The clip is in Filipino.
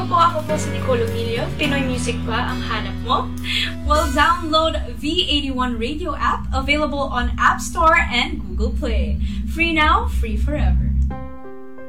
Ako po si Nicole Emilio. Pinoy music ba ang hanap mo? Well, download V81 Radio app, available on App Store and Google Play. Free now, free forever.